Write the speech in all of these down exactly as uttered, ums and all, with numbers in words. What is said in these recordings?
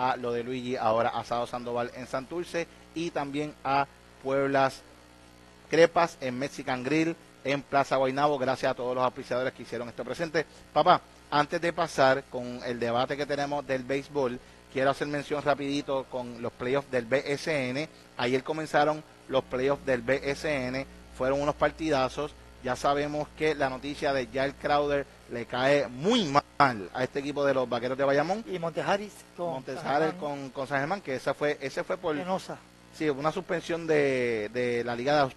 a lo de Luigi, ahora Asado Sandoval en Santurce, y también a Pueblas Crepas en Mexican Grill en Plaza Guaynabo. Gracias a todos los auspiciadores que hicieron esto presente. Papá, antes de pasar con el debate que tenemos del béisbol, quiero hacer mención rapidito con los playoffs del B S N. Ayer comenzaron los playoffs del B S N, fueron unos partidazos. Ya sabemos que la noticia de Jael Crowder le cae muy mal a este equipo de los Vaqueros de Bayamón. Y Montejaris con Montejares con, con San Germán, que esa fue, ese fue por Penosa. Sí, una suspensión de, de la Liga de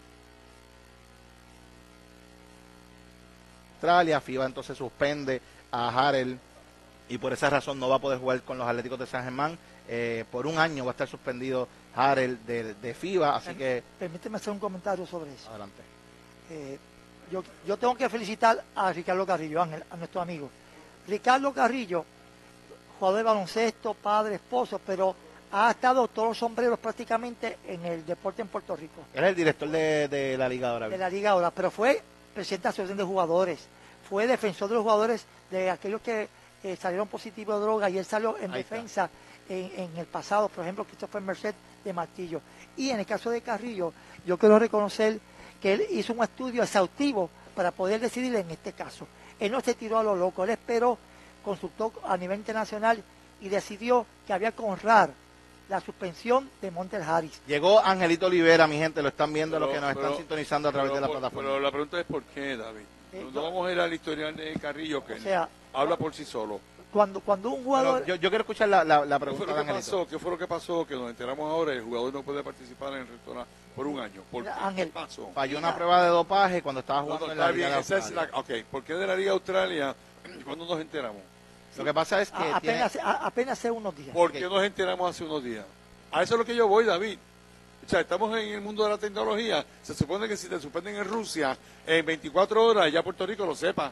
Australia. FIBA entonces suspende a Harrell y por esa razón no va a poder jugar con los Atléticos de San Germán. Eh, por un año va a estar suspendido Harrell de, de FIBA, así que... Permíteme hacer un comentario sobre eso. Adelante. Eh, yo, yo tengo que felicitar a Ricardo Carrillo, Ángel, a nuestro amigo. Ricardo Carrillo, jugador de baloncesto, padre, esposo, pero ha estado todos los sombreros prácticamente en el deporte en Puerto Rico. Él es el director de, de la Liga ahora. De la Liga ahora, pero fue presidente de la Asociación de Jugadores, fue defensor de los jugadores, de aquellos que eh, salieron positivos de droga, y él salió en Ahí defensa en, en el pasado, por ejemplo, Christopher Merced de Martillo. Y en el caso de Carrillo, yo quiero reconocer que él hizo un estudio exhaustivo para poder decidir en este caso. Él no se tiró a lo loco, él esperó, consultó a nivel internacional y decidió que había que honrar la suspensión de Montejaris. Llegó Angelito Olivera, mi gente, lo están viendo pero, los que nos pero, están sintonizando a través pero, de la pero, plataforma. Pero la pregunta es ¿por qué, David? Eh, no yo, vamos a ir al historial de Carrillo, que o sea, habla por sí solo. Cuando, cuando un jugador... Bueno, yo, yo quiero escuchar la, la, la pregunta ¿Qué fue, de lo que Angelito. pasó? ¿Qué fue lo que pasó? Que nos enteramos ahora, el jugador no puede participar en el restaurante por un año. ¿Por qué? Ángel, ¿Qué pasó? Falló una prueba de dopaje cuando estaba jugando no, no, en la bien, Liga de esa Australia. es la, ok, ¿por qué de la Liga de Australia? ¿Cuándo nos enteramos? Lo que pasa es que a, tiene... apenas, a, apenas hace unos días. ¿Por qué nos enteramos hace unos días? A eso es lo que yo voy, David. O sea, estamos en el mundo de la tecnología. Se supone que si te suspenden en Rusia en veinticuatro horas, ya Puerto Rico lo sepa.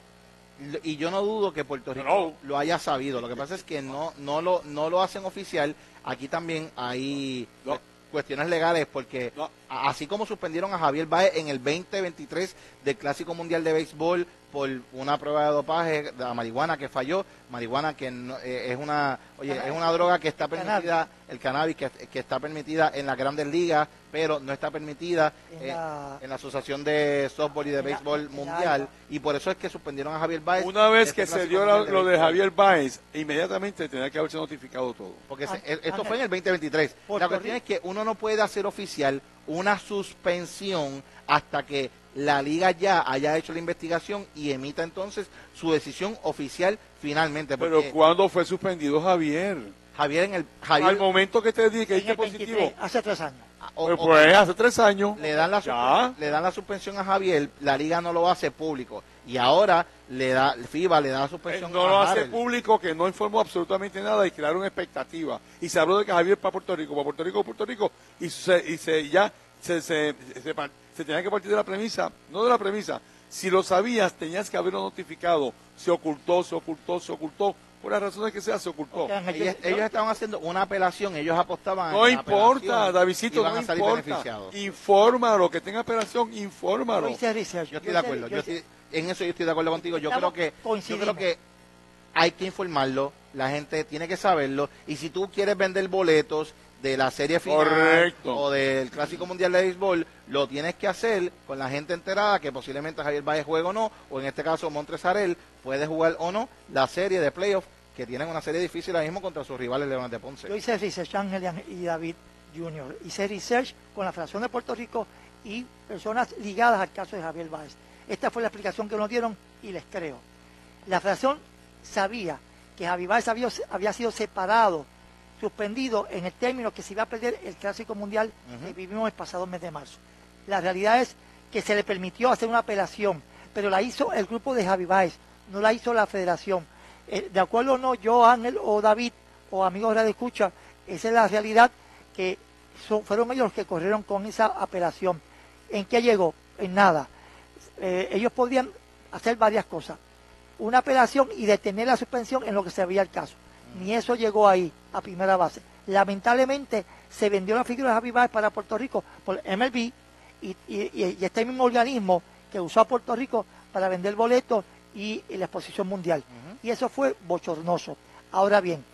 Y yo no dudo que Puerto Rico no. lo haya sabido. Lo que pasa es que no no lo no lo hacen oficial. Aquí también hay no. cuestiones legales porque no. así como suspendieron a Javier Baez en el veinte veintitrés del Clásico Mundial de Béisbol por una prueba de dopaje de la marihuana que falló, marihuana que no, eh, es una oye es una droga que está permitida, el cannabis que, que está permitida en las Grandes Ligas, pero no está permitida en, eh, la, en la Asociación de Softball y de Béisbol Mundial, y por eso es que suspendieron a Javier Baez. Una vez que se dio la, lo de Javier Baez, inmediatamente tenía que haberse notificado todo. Porque se, esto fue en el veinte veintitrés. La cuestión es que uno no puede hacer oficial una suspensión hasta que la liga ya haya hecho la investigación y emita entonces su decisión oficial finalmente. Pero ¿cuándo fue suspendido Javier? Javier en el... Javier, al momento que te dije que diste positivo. Hace tres años. O, pues, pues hace tres años. Le dan, la le dan la suspensión a Javier, la liga no lo hace público. Y ahora le da FIBA le da la suspensión eh, no a lo Harrell. hace público, que no informó absolutamente nada y crearon expectativa. Y se habló de que Javier para Puerto Rico, para Puerto Rico, Puerto Rico. Y se, y se ya se, se, se, se, se tenía que partir de la premisa, no de la premisa. Si lo sabías, tenías que haberlo notificado. Se ocultó, se ocultó, se ocultó. Por las razones que sea, se ocultó. Okay, ellos, ellos estaban haciendo una apelación, ellos apostaban no en importa, Davidcito, no importa. Infórmalo, que tenga apelación, infórmalo. Yo estoy de acuerdo, yo estoy, en eso yo estoy de acuerdo contigo. Yo creo que yo creo que hay que informarlo, la gente tiene que saberlo, y si tú quieres vender boletos de la serie final Correcto. o del Clásico Mundial de Béisbol, lo tienes que hacer con la gente enterada que posiblemente Javier Baez juegue o no, o en este caso Montres Harrell puede jugar o no la serie de playoff, que tienen una serie difícil ahora mismo contra sus rivales Leones de Ponce. Yo hice research, Ángel y David junior Hice research con la Federación de Puerto Rico y personas ligadas al caso de Javier Baez. Esta fue la explicación que nos dieron y les creo. La Federación sabía que Javier Baez había, había sido separado, suspendido en el término que se iba a perder el Clásico Mundial uh-huh. que vivimos el pasado mes de marzo. La realidad es que se le permitió hacer una apelación, pero la hizo el grupo de Javier Baez, no la hizo la Federación. Eh, de acuerdo o no, yo, Ángel o David o amigos de la escucha, esa es la realidad, que son, fueron ellos los que corrieron con esa apelación. ¿En qué llegó? En nada. Eh, ellos podían hacer varias cosas. Una apelación y detener la suspensión en lo que se veía el caso. Ni eso llegó ahí, a primera base. Lamentablemente, se vendió la figura de Javier Baez para Puerto Rico por M L B y, y, y, y este mismo organismo que usó a Puerto Rico para vender boletos y, y la exposición mundial. Uh-huh. Y eso fue bochornoso. Ahora bien,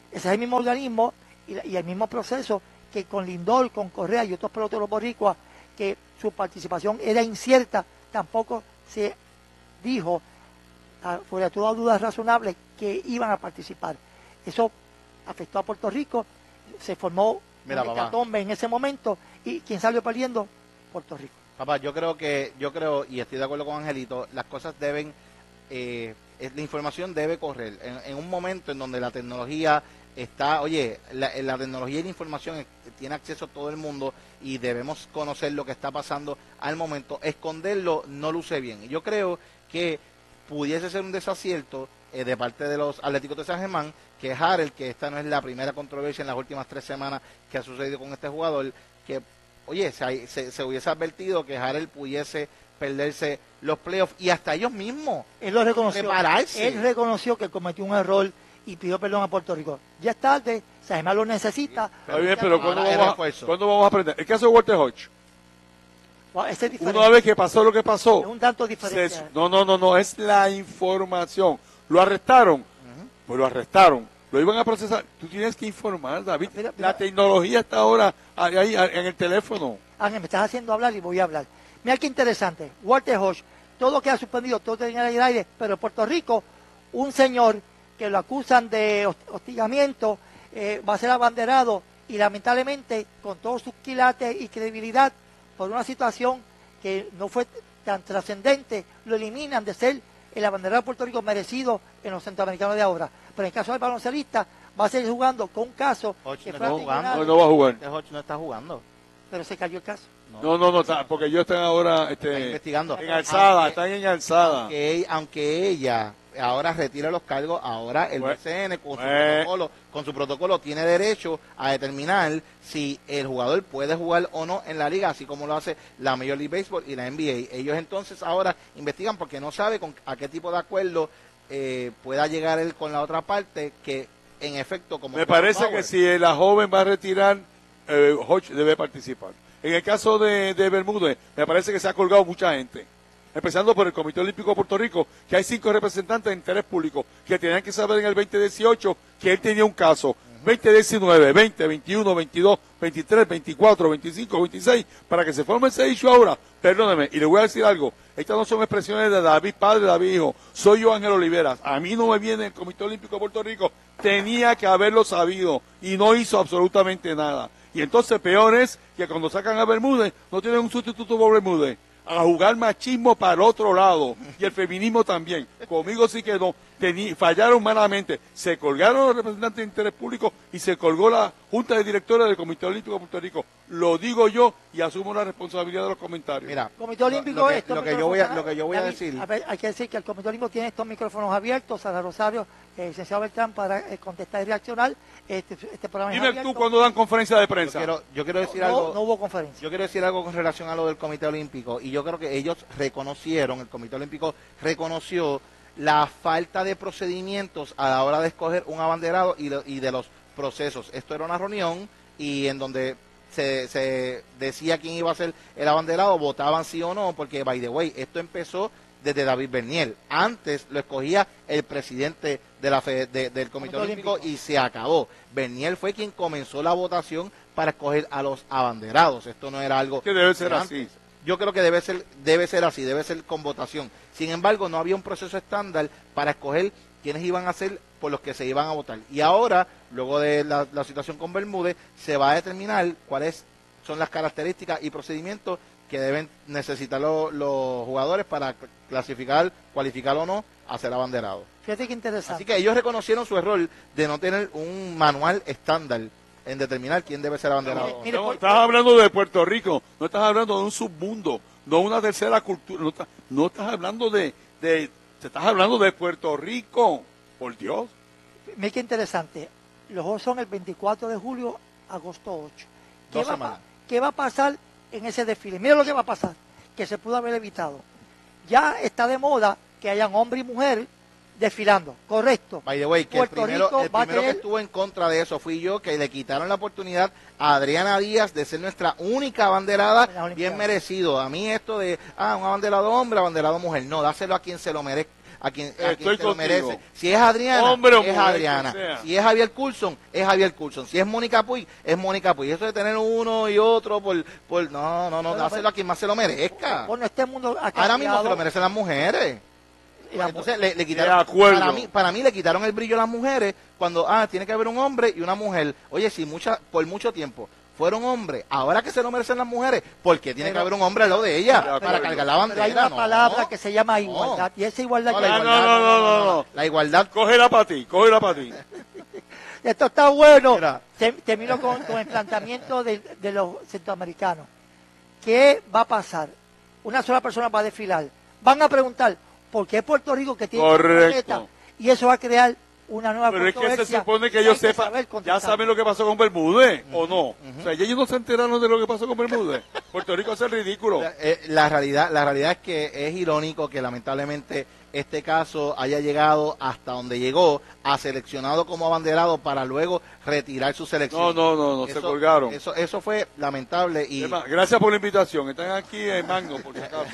Ese es el mismo organismo y, y el mismo proceso que con Lindor, con Correa y otros peloteros boricuas, que su participación era incierta, tampoco se dijo, a, fuera de toda duda razonable, que iban a participar. Eso afectó a Puerto Rico, se formó Mira, un hecatombe en ese momento, y ¿quién salió perdiendo? Puerto Rico. Papá, yo creo que, yo creo, y estoy de acuerdo con Angelito, las cosas deben, eh, la información debe correr. En, en un momento en donde la tecnología está, oye, la, la tecnología y la información es, tiene acceso a todo el mundo y debemos conocer lo que está pasando al momento. Esconderlo no luce bien. Y yo creo que pudiese ser un desacierto eh, de parte de los Atléticos de San Germán, que Harrell, que esta no es la primera controversia en las últimas tres semanas que ha sucedido con este jugador, que, oye, se, se, se hubiese advertido que Harrell pudiese perderse los playoffs y hasta ellos mismos. Él lo reconoció. Prepararse. Él reconoció que cometió un error y pidió perdón a Puerto Rico. Ya es tarde, San Germán lo necesita. Está bien, pero ¿cuándo Ahora vamos, refuerzo. a, ¿cuándo vamos a aprender? El caso de Walter Hodge. Wow, ese es diferente. Una vez que pasó lo que pasó, Es un tanto diferente. se- no, no, no, no, es la información. Lo arrestaron, pues lo arrestaron, lo iban a procesar. Tú tienes que informar, David. Mira, mira. La tecnología está ahora ahí, ahí, en el teléfono. Ángel, me estás haciendo hablar y voy a hablar. Mira qué interesante. Walter Hodge, todo queda suspendido, todo tenía en el aire, pero en Puerto Rico, un señor que lo acusan de host- hostigamiento eh, va a ser abanderado y lamentablemente, con todos sus quilates y credibilidad, por una situación que no fue tan trascendente, lo eliminan de ser el abanderado de Puerto Rico merecido en los centroamericanos de ahora. Pero en el caso del baloncelista, va a seguir jugando con un caso Hodge que no fue está a jugando. No, tribunales, no va a jugar. Este Hodge no está jugando. pero se cayó el caso. No, no, no, está- porque ellos están ahora Están este, investigando. en alzada, Aunque- están en alzada. aunque, ella- aunque ella ahora retira los cargos, ahora el Bueno, B C N con su bueno. protocolo, con su protocolo tiene derecho a determinar si el jugador puede jugar o no en la liga, así como lo hace la Major League Baseball y la N B A. Ellos entonces ahora investigan porque no sabe con a qué tipo de acuerdo eh, pueda llegar él con la otra parte, que en efecto como Me parece que si la joven va a retirar, eh, Hodge debe participar. En el caso de, de Bermúdez, me parece que se ha colgado mucha gente. Empezando por el Comité Olímpico de Puerto Rico, que hay cinco representantes de interés público que tenían que saber en el veinte dieciocho que él tenía un caso. veinte diecinueve, veinte, veintiuno, veintidós, veintitrés, veinticuatro, veinticinco, veintiséis, para que se forme ese issue ahora. Perdóneme, y le voy a decir algo. Estas no son expresiones de David Padre, David Hijo. Soy yo, Ángel Oliveras. A mí no me viene el Comité Olímpico de Puerto Rico. Tenía que haberlo sabido y no hizo absolutamente nada. Y entonces peor es que cuando sacan a Bermúdez, no tienen un sustituto por Bermúdez. A jugar machismo para el otro lado y el feminismo también. Conmigo sí que no. Tení, fallaron malamente. Se colgaron los representantes de interés público y se colgó la Junta de Directores del Comité Olímpico de Puerto Rico. Lo digo yo y asumo la responsabilidad de los comentarios. Mira, Comité Olímpico, lo que, estos lo que yo voy a, micrófonos- lo que yo voy a David, decir, a ver, hay que decir que el Comité Olímpico tiene estos micrófonos abiertos, Sara Rosario, eh, licenciado Beltrán, para eh, contestar y reaccionar. Este, este programa es Dime abierto. tú cuando dan conferencia de yo prensa. quiero, yo quiero decir no, algo. no hubo conferencia. Yo quiero decir algo con relación a lo del Comité Olímpico, y yo creo que ellos reconocieron, el Comité Olímpico reconoció la falta de procedimientos a la hora de escoger un abanderado y, lo- y de los procesos. Esto era una reunión y en donde se, se decía quién iba a ser el abanderado, votaban sí o no, porque, by the way, esto empezó desde David Bernier. Antes lo escogía el presidente de la fe- de- del Comité Comité Olímpico, Olímpico. y se acabó. Bernier fue quien comenzó la votación para escoger a los abanderados. Esto no era algo Que debe ser de así. antes. Yo creo que debe ser debe ser así, debe ser con votación. Sin embargo, no había un proceso estándar para escoger quiénes iban a ser por los que se iban a votar. Y ahora, luego de la, la situación con Bermúdez, se va a determinar cuáles son las características y procedimientos que deben necesitar lo- los jugadores para clasificar, cualificar o no a ser abanderado. Fíjate qué interesante. Así que ellos reconocieron su error de no tener un manual estándar en determinar quién debe ser abanderado. Mire, Estamos- por- estás hablando de Puerto Rico, no estás hablando de un submundo, no una tercera cultura, no, estás- no estás hablando de, de, te estás hablando de Puerto Rico, por Dios. Mira qué interesante. Los juegos son el veinticuatro de julio, agosto ocho. ¿Qué Dos va, a semanas. pa- ¿Qué va a pasar en ese desfile? Mira lo que va a pasar, que se pudo haber evitado. Ya está de moda que hayan hombre y mujer desfilando, correcto. By the way, que el Puerto primero, Rico el va a primero que tener- estuvo en contra de eso fui yo, que le quitaron la oportunidad a Adriana Díaz de ser nuestra única En abanderada, las Olimpiadas. bien merecido. A mí esto de, ah, un abanderado hombre, abanderado mujer, no, dáselo a quien se lo merezca, a quien, a quien Estoy se lo contigo. merece. Si es Adriana, Hombre o es mujer, Adriana. quien sea. Si es Javier Coulson, es Javier Coulson. Si es Mónica Puig, es Mónica Puig. Eso de tener uno y otro por... por no, no, no, Pero, dáselo a quien más se lo merezca. Bueno, este mundo ha Ahora mismo se cambiado. lo merecen las mujeres. Y la- Entonces le, le quitaron, De acuerdo. para mí, para mí le quitaron el brillo a las mujeres cuando, ah, tiene que haber un hombre y una mujer. Oye, si mucha, por mucho tiempo fueron hombres, ahora que se lo merecen las mujeres, ¿por qué tiene Pero- que haber un hombre al lado de ella Pero- para cargar la Pero bandera? hay una No. palabra que se llama No. igualdad, y esa igualdad No, que la Ah, igualdad, no, no, no, no, no. La igualdad, Cógela para ti, cógela para ti. Esto está bueno. Mira. Te- Termino con, con el planteamiento de, de los centroamericanos. ¿Qué va a pasar? Una sola persona va a desfilar. Van a preguntar, ¿por qué Puerto Rico que tiene Correcto. planeta? Y eso va a crear una nueva Pero es que se controversia. supone que Hay ellos sepan, saber ya contestar. saben lo que pasó con Bermúdez, ¿o no? O sea, ya ellos no se enteraron de lo que pasó con Bermúdez. Puerto Rico hace el ridículo. la, eh, la realidad, la realidad es que es irónico que lamentablemente este caso haya llegado hasta donde llegó, a seleccionado como abanderado para luego retirar su selección. No, no, no, no, se colgaron. Eso, eso fue lamentable y Es más, gracias por la invitación. Están aquí en Mango, por si acaso.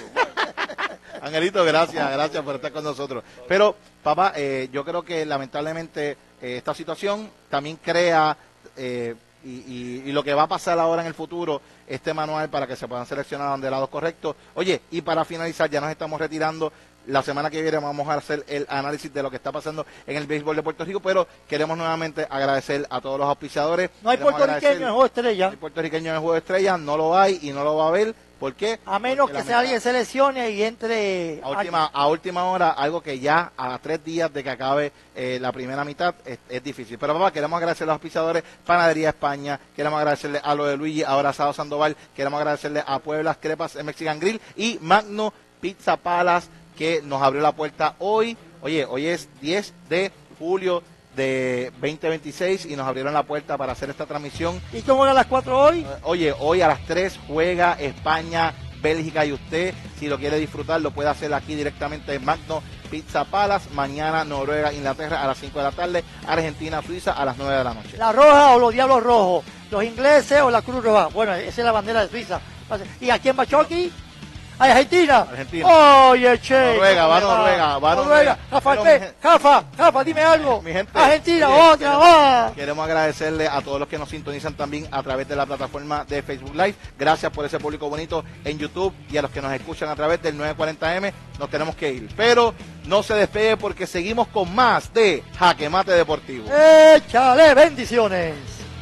Angelito, gracias, gracias por estar con nosotros. Pero, papá, eh, yo creo que lamentablemente eh, esta situación también crea, eh, y, y- y lo que va a pasar ahora en el futuro, este manual para que se puedan seleccionar banderados correctos. Oye, y para finalizar, ya nos estamos retirando. La semana que viene vamos a hacer el análisis de lo que está pasando en el béisbol de Puerto Rico, pero queremos nuevamente agradecer a todos los auspiciadores. No hay Queremos puertorriqueño en agradecer- el juego estrella, no hay puertorriqueño en el juego de estrellas, no lo hay y no lo va a haber. ¿Por qué? a menos Porque que sea alguien lamenta- seleccione y entre... a última, a última hora, algo que ya a tres días de que acabe eh, la primera mitad es, es difícil. Pero papá, queremos agradecer a los auspiciadores, Panadería España, queremos agradecerle a lo de Luigi, ahora Asado Sandoval, queremos agradecerle a Pueblas Crepas en Mexican Grill y Magno Pizza Palace, que nos abrió la puerta hoy. Oye, hoy es diez de julio de veinte veintiséis y nos abrieron la puerta para hacer esta transmisión. ¿Y cómo era a las cuatro hoy? Eh, Oye, hoy a las tres juega España, Bélgica y usted, si lo quiere disfrutar, lo puede hacer aquí directamente en Magno Pizza Palace. Mañana Noruega, Inglaterra a las cinco de la tarde, Argentina, Suiza a las nueve de la noche. ¿La roja o los diablos rojos? ¿Los ingleses o la Cruz Roja? Bueno, esa es la bandera de Suiza. ¿Y a quién va Chucky? ¿A Argentina? Argentina. Oye, che. Noruega, va Noruega, va Noruega. Rafa, Pero, Pe- mi gen- Rafa, Rafa, dime algo. Mi gente, Argentina, oye, otra, queremos- va. Queremos agradecerle a todos los que nos sintonizan también a través de la plataforma de Facebook Live. Gracias por ese público bonito en YouTube y a los que nos escuchan a través del nueve cuarenta eme. Nos tenemos que ir. Pero no se despegue porque seguimos con más de Jaque Mate Deportivo. Échale, bendiciones.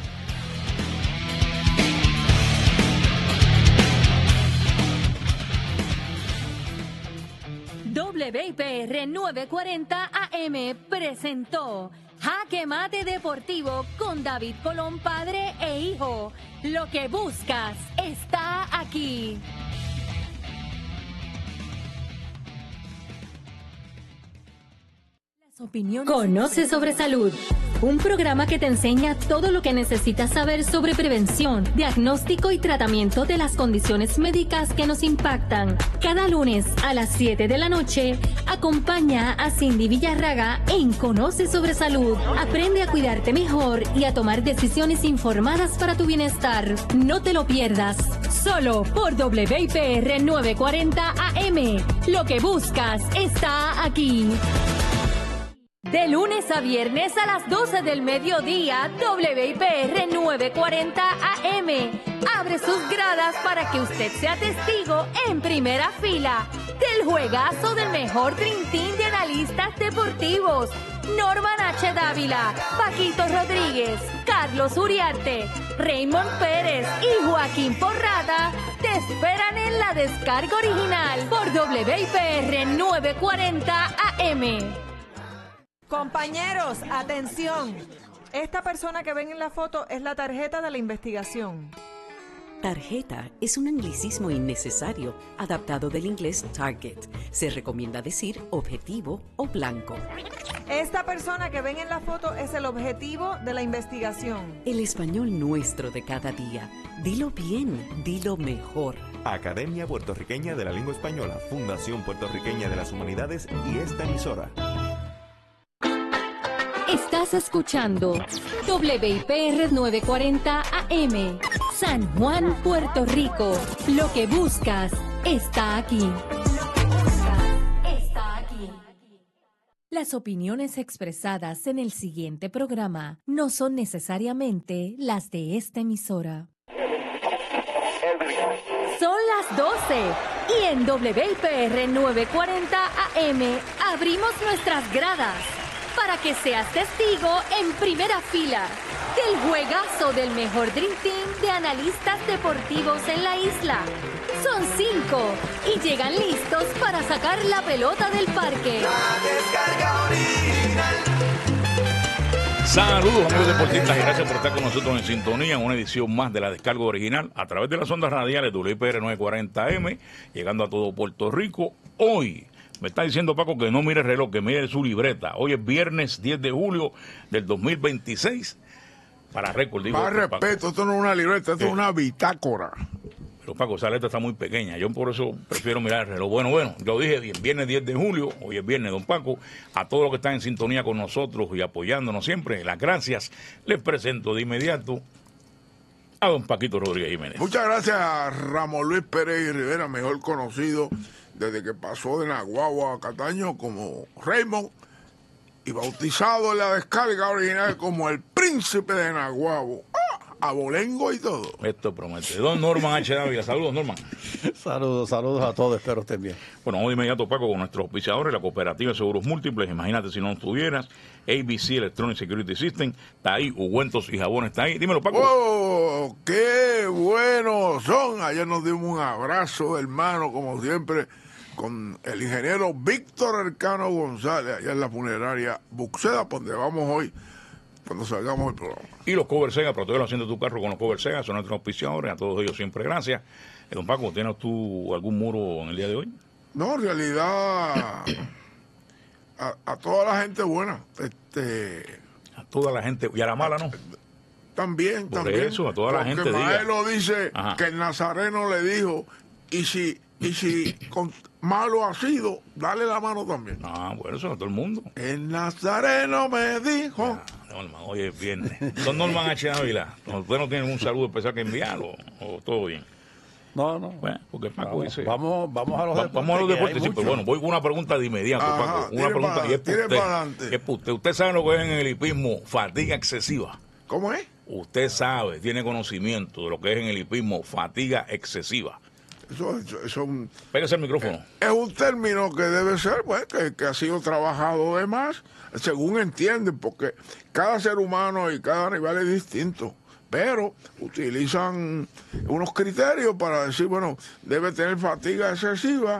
W I P R nueve cuarenta A M presentó Jaque Mate Deportivo con David Colón, padre e hijo. Lo que buscas está aquí. Las opiniones. Conoce sobre salud. Un programa que te enseña todo lo que necesitas saber sobre prevención, diagnóstico y tratamiento de las condiciones médicas que nos impactan. Cada lunes a las siete de la noche, acompaña a Cindy Villarraga en Conoce sobre Salud. Aprende a cuidarte mejor y a tomar decisiones informadas para tu bienestar. No te lo pierdas. Solo por W I P R nueve cuarenta A M. Lo que buscas está aquí. De lunes a viernes a las doce del mediodía, W I P R nueve cuarenta A M abre sus gradas para que usted sea testigo en primera fila del juegazo del mejor Dream Team de analistas deportivos. Norman H. Dávila, Paquito Rodríguez, Carlos Uriarte, Raymond Pérez y Joaquín Porrada te esperan en la descarga original por W I P R nueve cuarenta A M. Compañeros, atención. Esta persona que ven en la foto es la tarjeta de la investigación. Tarjeta es un anglicismo innecesario, adaptado del inglés target. Se recomienda decir objetivo o blanco. Esta persona que ven en la foto es el objetivo de la investigación. El español nuestro de cada día. Dilo bien, dilo mejor. Academia Puertorriqueña de la Lengua Española, Fundación Puertorriqueña de las Humanidades y esta emisora. Estás escuchando W I P R nueve cuarenta A M, San Juan, Puerto Rico. Lo que buscas está aquí. Está aquí. Las opiniones expresadas en el siguiente programa no son necesariamente las de esta emisora. Son las doce y en W I P R novecientos cuarenta A M abrimos nuestras gradas para que seas testigo en primera fila del juegazo del mejor Dream Team de analistas deportivos en la isla. Son cinco y llegan listos para sacar la pelota del parque. La descarga original. Saludos amigos deportistas y gracias por estar con nosotros en sintonía en una edición más de la descarga original a través de las ondas radiales W I P R novecientos cuarenta A M, llegando a todo Puerto Rico. Hoy me está diciendo Paco que no mire el reloj, que mire su libreta. Hoy es viernes diez de julio del dos mil veintiséis. Para récord, digo. Más respeto, Paco. Esto no es una libreta, esto ¿Qué? es una bitácora. Pero Paco, esa letra está muy pequeña, yo por eso prefiero mirar el reloj. Bueno, bueno, yo dije bien, viernes diez de julio, hoy es viernes, don Paco. A todos los que están en sintonía con nosotros y apoyándonos siempre, las gracias. Les presento de inmediato a don Paquito Rodríguez Jiménez. Muchas gracias a Ramón Luis Pérez Rivera, mejor conocido desde que pasó de Naguabo a Cataño como Raymond y bautizado en la descarga original como el príncipe de Naguabo. Abolengo y todo. Esto promete. Don Norman H. Dávila. Saludos, Norman. Saludos, saludos a todos. Espero estén bien. Bueno, hoy de inmediato, Paco, con nuestros auspiciadores, la Cooperativa de Seguros Múltiples. Imagínate si no estuvieras. A B C Electronic Security System. Está ahí. Ungüentos y jabones está ahí. Dímelo, Paco. ¡Oh! ¡Qué buenos son! Ayer nos dimos un abrazo, hermano, como siempre, con el ingeniero Víctor Elcano González, allá en la funeraria Buxeda, donde vamos hoy, cuando salgamos del programa. Y los Cover Sega, protege la hacienda de tu carro con los Cover Sega, son nuestros auspiciadores, a todos ellos siempre gracias. Eh, don Paco, ¿tienes tú algún muro en el día de hoy? No, en realidad, a, a toda la gente buena. este A toda la gente, y a la mala no. También, Por también. eso, a toda la gente diga. Porque Maelo dice Ajá. que el Nazareno le dijo, y si, y si con, malo ha sido, dale la mano también. Ah, bueno, eso a todo el mundo. El Nazareno me dijo... Ya. Norman, hoy es viernes. Don Norman H. Ávila, ¿usted no tiene un saludo especial que enviar o, o todo bien? No, no. Bueno, porque Paco vamos, dice... Vamos, vamos a los va, deportes. Vamos a los deportes, sí, pero bueno, voy con una pregunta de inmediato, Ajá, Paco. Una pregunta para, y es para usted. para Es para usted. Usted sabe lo que es en el hipismo fatiga excesiva. ¿Cómo es? Usted sabe, tiene conocimiento de lo que es en el hipismo fatiga excesiva. Eso, eso, eso un, Pégase el micrófono. Es un término que debe ser, pues, que, que ha sido trabajado de más, según entienden, porque cada ser humano y cada animal es distinto. Pero utilizan unos criterios para decir, bueno, debe tener fatiga excesiva.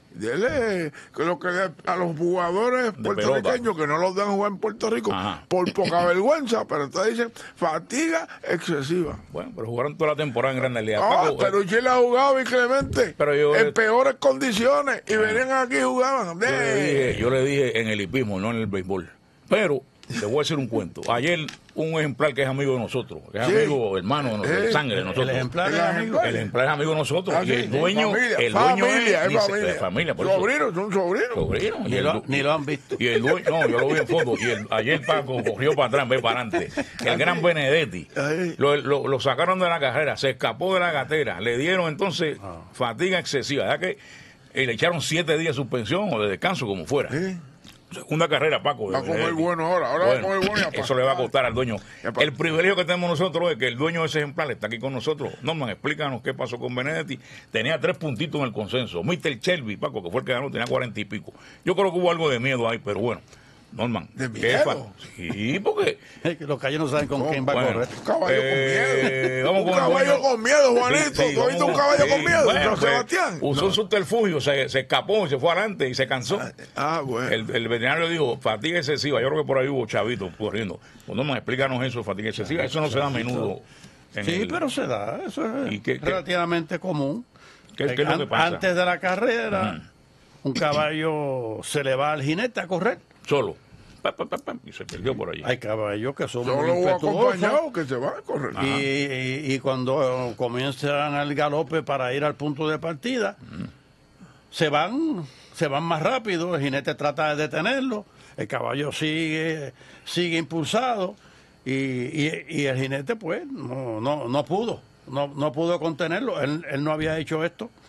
Dele que lo que le, a los jugadores puertorriqueños que no los dejan jugar en Puerto Rico Ajá. por poca vergüenza, pero entonces dicen fatiga excesiva. Bueno, pero jugaron toda la temporada en Grandes Ligas. Ah, Paco, pero Chile ha jugado y Clemente pero yo, en peores condiciones y ah. venían aquí y jugaban. Yo le, dije, yo le dije en el hipismo, no en el béisbol. Pero te voy a decir un cuento. Ayer un ejemplar que es amigo de nosotros, que es sí. amigo, hermano de eh, sangre de nosotros. El ejemplar es amigo. El ejemplar es amigo de nosotros. Ah, y sí, el dueño, familia, el familia, dueño es, es dice, familia. de familia. Por sobrinos, son sobrinos. Sobrino, ni, lo, ni lo han visto. Y el dueño, no, yo lo vi en foto. Y el, ayer Paco corrió para atrás, ve para adelante. El gran Benedetti. Lo, lo, lo sacaron de la carrera, se escapó de la gatera. Le dieron entonces ah. fatiga excesiva. ¿Verdad que eh, le echaron siete días de suspensión o de descanso, como fuera? ¿Eh? Segunda carrera, Paco. Va a comer bueno ahora, ahora bueno, va a comer bueno. Eso le va a costar al dueño. El privilegio que tenemos nosotros es que el dueño de ese ejemplar está aquí con nosotros. Norman, explícanos qué pasó con Benedetti. Tenía tres puntitos en el consenso. mister Shelby, Paco, que fue el que ganó, tenía cuarenta y pico. Yo creo que hubo algo de miedo ahí, pero bueno. Norman. ¿De miedo? Sí, porque... Los calles no saben con ¿Cómo? quién va bueno, a correr. Un caballo eh, con miedo. Vamos un con caballo bueno. con miedo, Juanito. Sí, sí, ¿Tú has visto un caballo sí, con miedo? Bueno, Pues, Sebastián. Usó no. un subterfugio, se, se escapó y se fue adelante y se cansó. Ah, bueno. El, el veterinario dijo, fatiga excesiva. Yo creo que por ahí hubo chavitos corriendo. Pues no, explícanos eso, fatiga excesiva. Eso no se da a menudo. En sí, el... pero se da. Eso es ¿Y qué, relativamente qué? común. ¿Qué, qué es lo que pasa? Antes de la carrera, uh-huh. un caballo se le va al jinete a correr. Solo. Pa, pa, pa, pa, y se perdió por allí. Hay caballos que son muy impetuosos que se van a correr. Y, y, y cuando comienzan el galope para ir al punto de partida, uh-huh. se van se van más rápido, el jinete trata de detenerlo, el caballo sigue sigue impulsado y, y, y el jinete pues no no, no pudo, no, no pudo contenerlo, él, él no había hecho esto.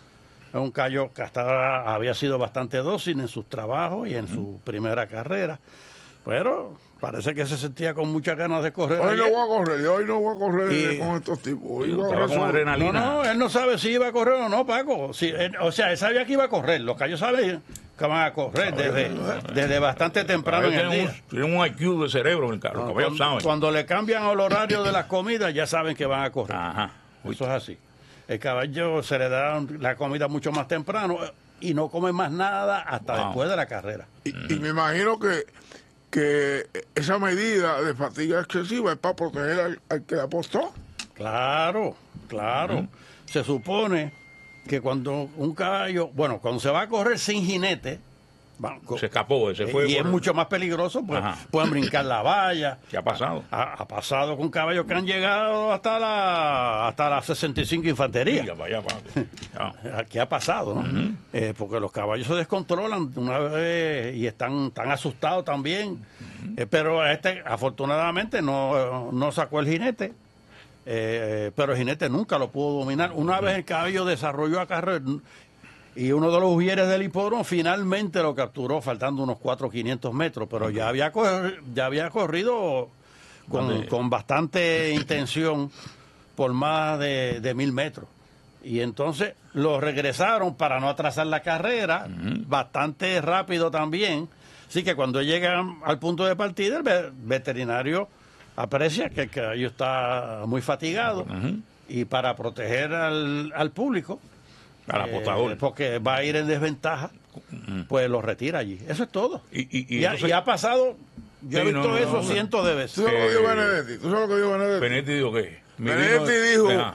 Es un caballo que hasta había sido bastante dócil en sus trabajos y en su primera carrera. Pero parece que se sentía con muchas ganas de correr. Hoy ayer. no voy a correr, hoy no voy a correr Y- con estos tipos. Hoy Sí, voy a estaba correr con solo. adrenalina. No, no, él no sabe si iba a correr o no, Paco. Si, él- o sea, él sabía que iba a correr. Los caballos saben que van a correr desde, desde bastante temprano en el Tienen día. un, tienen un I Q de cerebro en el carro, los caballos Cuando, saben. cuando le cambian el horario de las comidas, ya saben que van a correr. Ajá. Eso es así. El caballo se le da la comida mucho más temprano y no come más nada hasta Wow. después de la carrera. Y, y me imagino que, que esa medida de fatiga excesiva es para proteger al, al que apostó. Claro, claro. Se supone que cuando un caballo, bueno, cuando se va a correr sin jinete, va- co- Se escapó, se fue. y es por- mucho más peligroso, pues Ajá. pueden brincar la valla. ¿Qué ha pasado? Ha, ha pasado con caballos que han llegado hasta la hasta la sesenta y cinco Infantería. Mira, para allá, Paco. Ya. Aquí ha pasado, ¿no? Eh, porque los caballos se descontrolan una vez y están tan asustados también. Eh, pero este, afortunadamente, no, no sacó el jinete. Eh, pero el jinete nunca lo pudo dominar. Una vez el caballo desarrolló a carrera y uno de los ujieres del hipódromo finalmente lo capturó faltando unos cuatro quinientos metros, pero ya había corri- ya había corrido con, ¿Dónde? con bastante intención por más de, de mil metros. Y entonces lo regresaron para no atrasar la carrera, bastante rápido también. Así que cuando llegan al punto de partida, el ve- veterinario aprecia que el caballo está muy fatigado y para proteger al, al público, Al apostador. eh, porque va a ir en desventaja, pues lo retira allí. Eso es todo. Y, y, y Y, ha, entonces, y ha pasado, yo Sí, he visto no, no, eso no, cientos de veces. ¿Tú sabes lo que dijo Eh, Benedetti? ¿Tú sabes lo que dijo Benedetti? Benedetti dijo qué? Mi Benedetti vino- dijo- Ajá.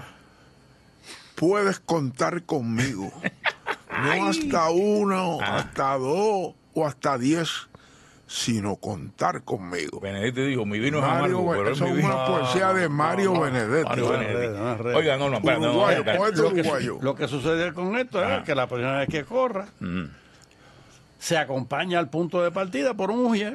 Puedes contar conmigo. No hasta uno, Ah. hasta dos o hasta diez, sino contar conmigo. Benedetti dijo, mi vino es Mario, amargo, pero es eso mi es vino. una poesía de Mario Benedetti. Mario No, Benedetti. no, no, no. Oiga, no, no, espera, no, no, Uruguayo, no, no, poeta Lo que, uruguayo. lo que sucede con esto es Ah. que la primera vez que corra, Mm. se acompaña al punto de partida por un ujier.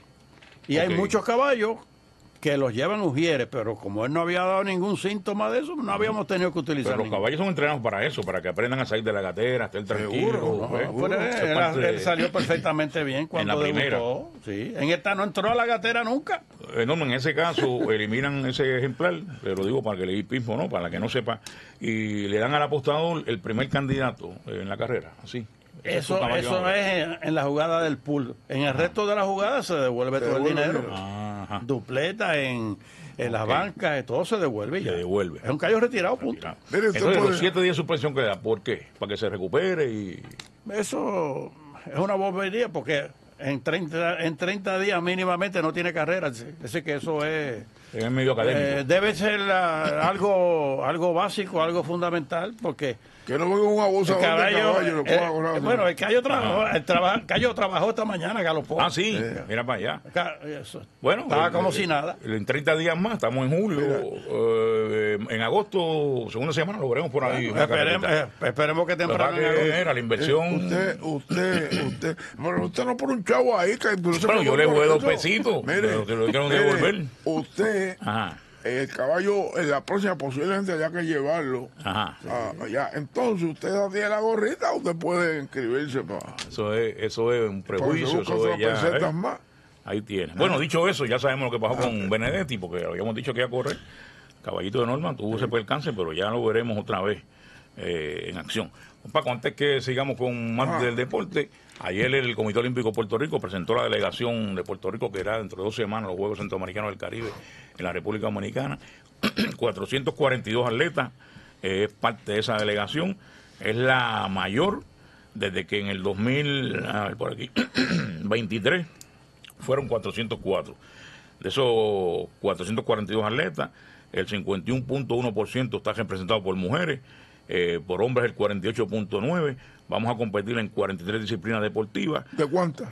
Y hay Ok. muchos caballos que los llevan ujieres, pero como él no había dado ningún síntoma de eso, no habíamos tenido que utilizar Pero los ninguno. caballos son entrenados para eso, para que aprendan a salir de la gatera, estar tranquilos. Seguro, pues. No, pero él, Eso es parte él de- salió perfectamente bien cuando En la primera. debutó. Sí. En esta no entró a la gatera nunca. Eh, no, en ese caso eliminan ese ejemplar, pero digo para que le pismo, ¿no? Para que no sepa, y le dan al apostador el primer candidato en la carrera, así. Ese es su Eso, caballo eso ahora. es en, en la jugada del pool. En el resto de la jugada se devuelve Se todo el devuelve el dinero. Ajá. Dupleta en, en las Ok. bancas, todo se devuelve y Se ya. devuelve. Es un caballo retirado, punto. Mira. Mire, usted Entonces, puede- los siete días de suspensión que da, ¿por qué? Para que se recupere y... Eso es una bobería porque en treinta, en treinta días mínimamente no tiene carrera. Así que eso es... Es medio académico. eh, debe ser ah, algo, algo básico, algo fundamental, porque Que no venga un el abusador de caballo... caballo. y lo eh, ponga a correr. bueno, el caballo trabajó, el traba- el caballo trabajó esta mañana, galopó. ah, sí, mira para allá. Ca- eso. Bueno, Estaba eh, como eh, si nada. En treinta días más, estamos en julio. eh, en agosto, segunda semana, lo veremos por ahí. en la Esperemos, carretita. eh, esperemos que Lo que temprano... pasa en que agosto. era la inversión. Usted, usted, usted. Bueno, usted no pone un chavo ahí. Que, no se Bueno, yo preocupe le voy por dos eso. pesitos, pero te lo quiero mire, devolver. Usted, Ajá, el caballo, en la próxima posiblemente haya que llevarlo. ajá. Ah, allá. Entonces, usted ya tiene la gorrita, usted puede inscribirse para. Eso es, eso es un prejuicio, busca eso es otras ya. pesetas ¿eh? más. Ahí tiene. Bueno, dicho eso, ya sabemos lo que pasó con Benedetti, porque habíamos dicho que iba a correr. Caballito de Norma tuvo ese percance, pero ya lo veremos otra vez eh, en acción. Paco, antes que sigamos con más Ajá. del deporte, ayer el Comité Olímpico de Puerto Rico presentó la delegación de Puerto Rico, que era dentro de dos semanas los Juegos Centroamericanos del Caribe en la República Dominicana. cuatrocientos cuarenta y dos atletas, eh, es parte de esa delegación. Es la mayor desde que en el dos mil, a ver, por aquí, veintitrés, fueron cuatrocientos cuatro. De esos cuatrocientos cuarenta y dos atletas, el cincuenta y uno punto uno por ciento está representado por mujeres, eh, por hombres el cuarenta y ocho punto nueve por ciento. Vamos a competir en cuarenta y tres disciplinas deportivas. ¿De cuántas?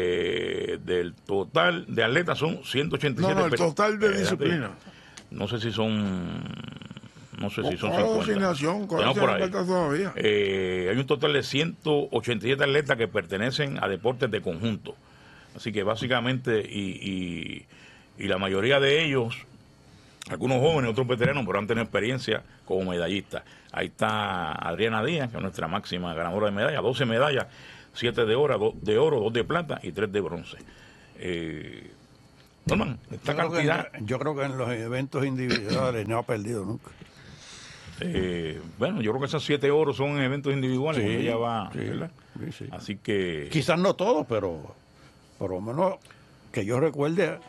De, del total de atletas son ciento ochenta y siete. No, no, el pe- total de espérate. disciplinas. No sé si son... No sé si son ¿Cuál cincuenta. asignación? ¿Cuál Tenemos por ahí. asignación falta todavía? Eh, hay un total de ciento ochenta y siete atletas que pertenecen a deportes de conjunto. Así que básicamente, y, y, y la mayoría de ellos algunos jóvenes, otros veteranos, pero han tenido experiencia como medallistas. Ahí está Adriana Díaz, que es nuestra máxima ganadora de medallas, doce medallas, siete de oro, dos de oro, dos de plata y tres de bronce. Eh, Norman, esta yo cantidad... Creo que en, yo creo que en los eventos individuales no ha perdido nunca. Eh, bueno, yo creo que esos siete oros son en eventos individuales, Sí, donde ella va, sí, ¿verdad? sí, sí. Así que... Quizás no todos, pero por lo menos que yo recuerde,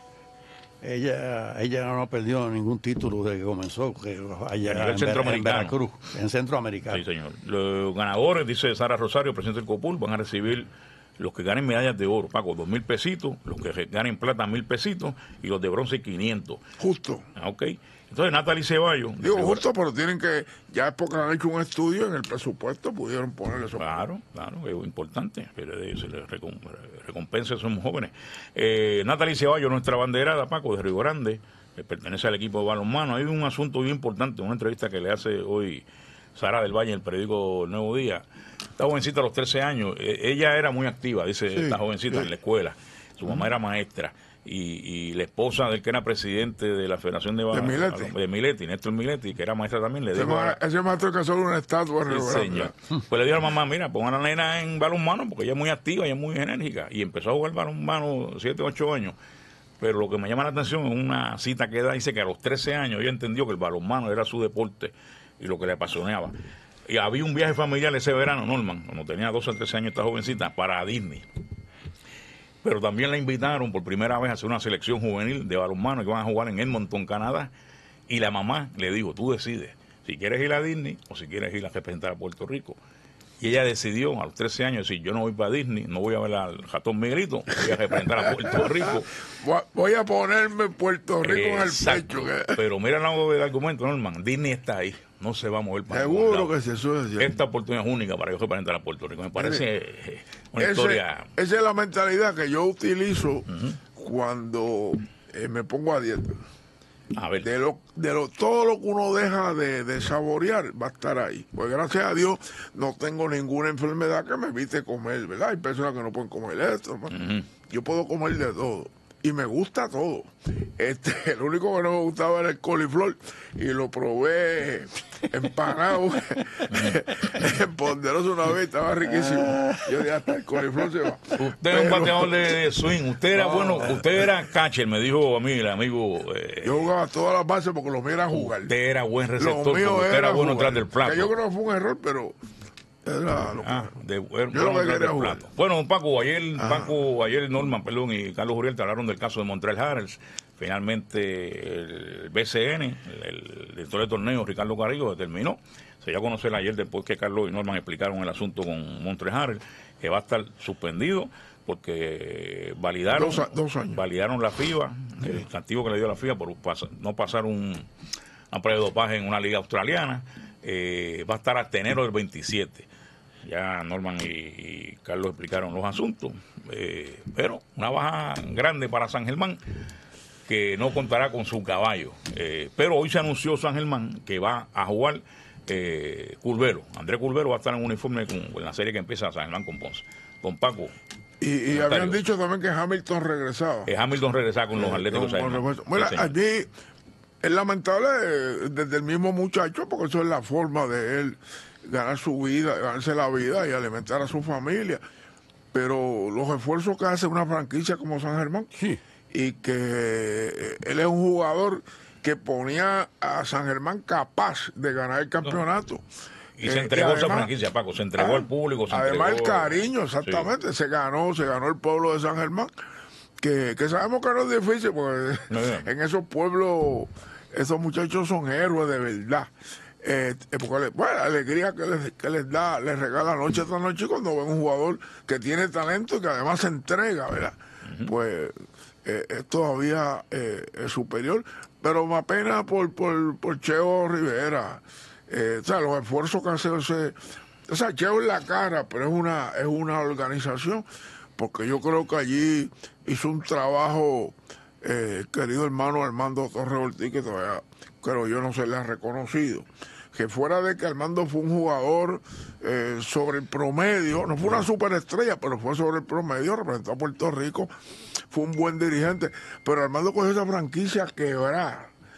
ella ella no ha perdido ningún título desde que comenzó, que allá A nivel en, centroamericano. en Veracruz, en Centroamericano. Sí, señor. Los ganadores, dice Sara Rosario, presidente del COPUL, van a recibir los que ganen medallas de oro, Paco, dos mil pesitos, los que ganen plata, mil pesitos, y los de bronce, quinientos. Justo. Ah, ok. Entonces, Natalie Ceballos. Digo de- justo, pero tienen que, ya es porque han hecho un estudio en el presupuesto, pudieron poner eso. Claro, claro, es importante. Se le, se le recom- recompensa a esos jóvenes. Eh, Natalie Ceballos, nuestra banderada, Paco, de Río Grande, que pertenece al equipo de balonmano. Hay un asunto bien importante, una entrevista que le hace hoy Sara del Valle en el periódico El Nuevo Día. Esta jovencita a los trece años, eh, ella era muy activa, dice Sí, esta jovencita, sí. en la escuela. Su mamá era maestra. Y, y la esposa del que era presidente de la Federación de, De Mileti. de Mileti, Néstor Mileti, que era maestra también, le Ese dijo a- ma- ese maestro que solo una estatua. Sí, Río Grande. señor. Pues le dijo a la mamá, mira, pongan a la nena en balonmano porque ella es muy activa, ella es muy enérgica. Y empezó a jugar balonmano siete, ocho años. Pero lo que me llama la atención es una cita que da, dice que a los trece años ella entendió que el balonmano era su deporte y lo que le apasionaba. Y había un viaje familiar ese verano, Norman, cuando tenía doce o trece años esta jovencita, para Disney. Pero también la invitaron por primera vez a hacer una selección juvenil de balonmano que van a jugar en Edmonton, Canadá. Y la mamá le dijo, tú decides si quieres ir a Disney o si quieres ir a representar a Puerto Rico. Y ella decidió a los trece años decir, yo no voy para Disney, no voy a ver al ratón Miguelito, voy a representar a Puerto Rico. Voy- Voy a ponerme Puerto Rico Exacto. en el pecho. que- Pero mira el lado del argumento, Norman, Disney está ahí, no se va a mover para ningún Seguro lado. que sí, eso es cierto. Esta oportunidad es única para yo representar a Puerto Rico. Me parece eh, una Ese- historia... Esa es la mentalidad que yo utilizo cuando eh, me pongo a dieta. A ver, De lo, de lo, todo lo que uno deja de, de saborear va a estar ahí. Pues gracias a Dios no tengo ninguna enfermedad que me evite comer, ¿verdad? Hay personas que no pueden comer esto, hermano. Yo puedo comer de todo. Y me gusta todo. Este, lo único que no me gustaba era el coliflor. Y lo probé empanado, en Ponderosa una vez, estaba riquísimo. Yo dije, hasta el coliflor se va. usted es un Pero- bateador de swing, usted era No. bueno, usted era catcher, me dijo a mí el amigo, eh, Yo jugaba todas las bases porque lo mío era jugar. usted era buen Lo receptor, porque mío usted era, era bueno jugar. detrás del plato. Que yo creo que fue un error, pero era lo que Ah, de, era Yo lo bueno que detrás quería del jugar. plato. Bueno, don Paco, ayer, Paco, ayer Norman, perdón, y Carlos Uriel te hablaron del caso de Montreal Harrells. Finalmente el B C N, el, el director de torneo, Ricardo Carrillo, determinó. Se dio a conocer ayer después que Carlos y Norman explicaron el asunto con Montreal Harrells, que va a estar suspendido porque validaron Dos a- dos años. validaron la FIBA, el castigo que le dio la FIBA por pas- no pasar un, una prueba de dopaje en una liga australiana. Eh, va a estar hasta enero del veintisiete. Ya Norman y, y Carlos explicaron los asuntos, eh, pero una baja grande para San Germán, que no contará con su caballo. Eh, pero hoy se anunció San Germán que va a jugar eh, Curvelo. Andrés Curvelo va a estar en uniforme con, con la serie que empieza San Germán con Ponce. Don Paco, Y, y Comentario. habían dicho también que Hamilton regresaba. eh, Hamilton regresará con los Eh, Atléticos con- de San con Germán. refuerzo. Mira, Sí, señor. allí es lamentable eh, desde el mismo muchacho, porque eso es la forma de él ganar su vida, ganarse la vida y alimentar a su familia. Pero los esfuerzos que hace una franquicia como San Germán, Sí. y que eh, él es un jugador que ponía a San Germán capaz de ganar el campeonato. Y se Eh, entregó esa además- franquicia, Paco, se entregó Ah, al público. Se Además entregó- el cariño, exactamente, se ganó, se ganó el pueblo de San Germán, que, que sabemos que no es difícil, porque No, no. en esos pueblos esos muchachos son héroes de verdad. Eh, eh, porque le- bueno, la alegría que les, que les da, les regala noche tras noche cuando ven un jugador que tiene talento y que además se entrega, ¿verdad? Pues eh, es todavía eh, es superior, pero me apena por, por, por Cheo Rivera. Eh, o sea, los esfuerzos que hace ese, o sea, Cheo en la cara, pero es una, es una organización, porque yo creo que allí hizo un trabajo, eh, querido hermano Armando Torres Ortiz, que todavía creo yo no se le ha reconocido. Que fuera de que Armando fue un jugador eh, sobre el promedio, no fue una superestrella, pero fue sobre el promedio, representó a Puerto Rico, fue un buen dirigente, pero Armando cogió esa franquicia quebrada,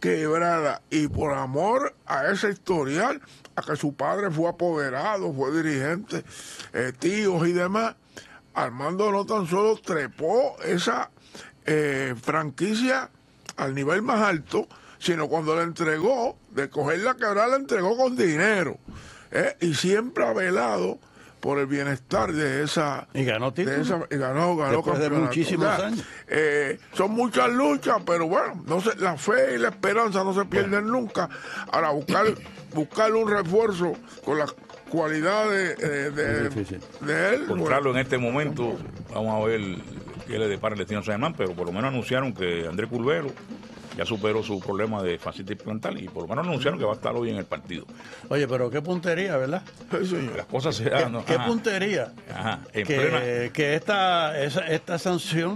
quebrada, y por amor a ese historial, a que su padre fue apoderado, fue dirigente, eh, tíos y demás, Armando no tan solo trepó esa eh, franquicia al nivel más alto, sino cuando la entregó, de coger la quebrada, la entregó con dinero, eh, y siempre ha velado por el bienestar de esa... Y ganó título. De esa, y ganó, ganó Después de muchísimos o sea, años. Eh, son muchas luchas, pero bueno, no se, la fe y la esperanza no se pierden bueno. nunca. Ahora, buscar, buscar un refuerzo con las cualidades eh, de, de él. Encontrarlo bueno. en este momento, vamos a ver qué le depara el destino a San Germán, pero por lo menos anunciaron que Andrés Curvelo ya superó su problema de fascitis plantar y por lo menos anunciaron que va a estar hoy en el partido. Oye, pero qué puntería, ¿verdad? Sí, las cosas se dan. ¿no? ¿Qué Ajá. puntería? Ajá. En que, plena... que esta, esa, esta sanción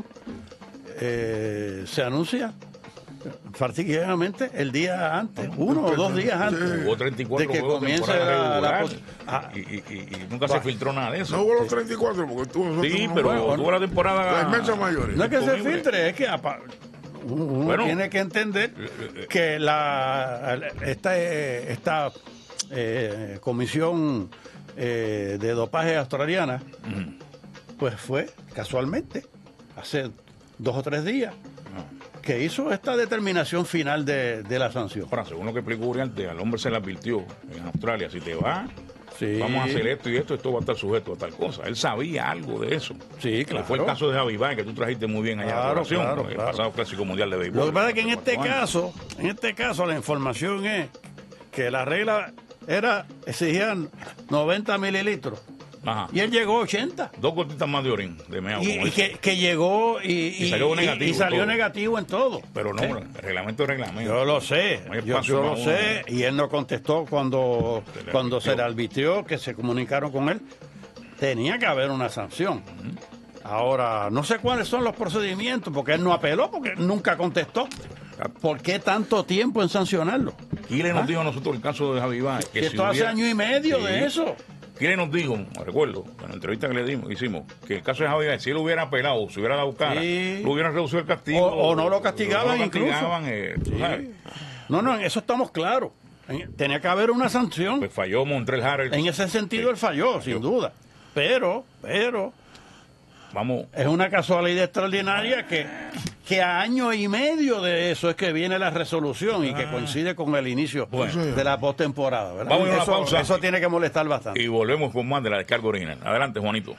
eh, se anuncia prácticamente el día antes, uno o dos días antes. Hubo treinta y cuatro de que juegos comience la, la ah, y, y, y, y nunca bah. se filtró nada de eso. No hubo los treinta y cuatro porque tuvo... Sí, pero bueno, tuvo la temporada... La inmensa mayoría. No es que se filtre, es que... Uno bueno, tiene que entender que la esta esta eh, comisión eh, de dopaje australiana uh-huh. pues fue casualmente hace dos o tres días uh-huh. que hizo esta determinación final de, de la sanción. Ahora, según lo que explicó Uriarte, al hombre se le advirtió en Australia, si te vas, sí. vamos a hacer esto y esto, esto va a estar sujeto a tal cosa. Él sabía algo de eso. Sí, claro. Fue el caso de Javi Baez, que tú trajiste muy bien allá claro, a la oración, claro, el claro. pasado Clásico Mundial de Béisbol. Lo que pasa es que en este caso, en este caso la información es que la regla era, exigían noventa mililitros. Ajá. Y él llegó a ochenta. Dos gotitas más de orín, de meado. Y, y que, que llegó y, y, y salió negativo, y, y salió todo. negativo en todo. Pero no, ¿Eh? el reglamento es reglamento. Yo lo sé, no yo, yo lo sé. Y él no contestó cuando, se cuando se le advirtió, que se comunicaron con él. Tenía que haber una sanción. Uh-huh. Ahora, no sé cuáles son los procedimientos, porque él no apeló, porque nunca contestó. ¿Por qué tanto tiempo en sancionarlo? Y le nos ¿Ah? dijo a nosotros el caso de Javi Baez. Que, que esto si hubiera... hace año y medio sí. de eso. ¿Quién nos dijo, me recuerdo, en la entrevista que le dimos, hicimos, que el caso de Javier, si él hubiera apelado, si hubiera dado cara, sí. lo hubieran reducido el castigo. O, o no lo castigaban, no lo castigaban incluso. Eh, sí. No, no, en eso estamos claros. Tenía que haber una sanción. Pues falló Montrell Harrell. En ese sentido sí. él falló, falló, sin duda. Pero, pero... Vamos. Es una casualidad extraordinaria que, que a año y medio de eso es que viene la resolución y que coincide con el inicio bueno. de la postemporada, ¿verdad? Vamos a una eso, pausa. Eso tiene que molestar bastante. Y volvemos con más de la descarga original. Adelante, Juanito.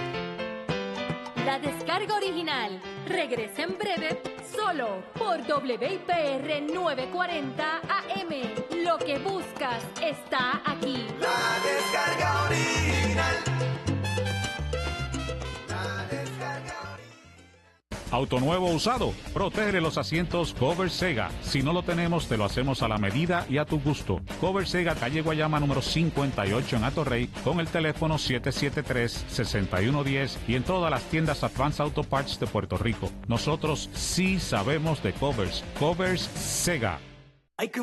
La descarga original regresa en breve solo por W I P R novecientos cuarenta A M. Lo que buscas está aquí. La descarga original. Auto nuevo o usado, protege los asientos Cover Sega. Si no lo tenemos, te lo hacemos a la medida y a tu gusto. Cover Sega, calle Guayama número cincuenta y ocho en Atorrey, con el teléfono siete siete tres, seis uno uno cero y en todas las tiendas Advance Auto Parts de Puerto Rico. Nosotros sí sabemos de covers. Covers Sega.